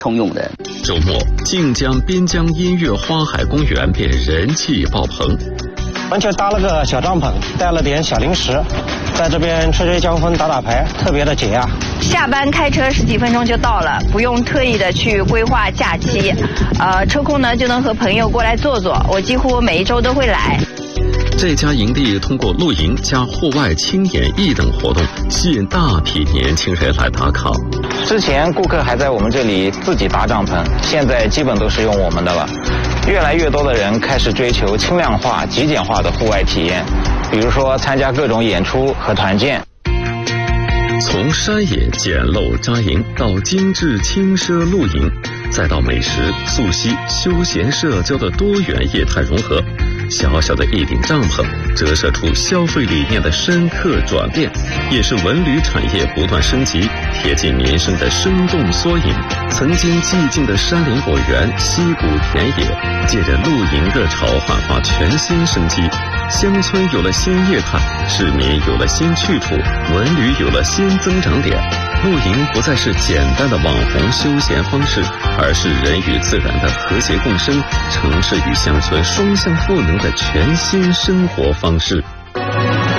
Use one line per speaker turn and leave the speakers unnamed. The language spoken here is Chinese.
通用的。
周末，晋江边疆音乐花海公园便人气爆棚。
完全搭了个小帐篷，带了点小零食，在这边吹吹江风、打打牌，特别的解压。
下班开车10几分钟就到了，不用特意的去规划假期，抽空呢就能和朋友过来坐坐。我几乎每一周都会来。
这家营地通过露营加户外轻演艺等活动，吸引大批年轻人来打卡。
之前顾客还在我们这里自己搭帐篷，现在基本都是用我们的了。越来越多的人开始追求轻量化、极简化的户外体验，比如说参加各种演出和团建。
从山野简陋扎营到精致轻奢露营，再到美食、溯溪、休闲社交的多元业态融合，小小的一顶帐篷折射出消费理念的深刻转变，也是文旅产业不断升级、贴近民生的生动缩影。曾经寂静的山林果园、溪谷田野，借着露营热潮焕发全新生机。乡村有了新业态，市民有了新去处，文旅有了新增长点。露营不再是简单的网红休闲方式，而是人与自然的和谐共生，城市与乡村双向赋能的全新生活方式。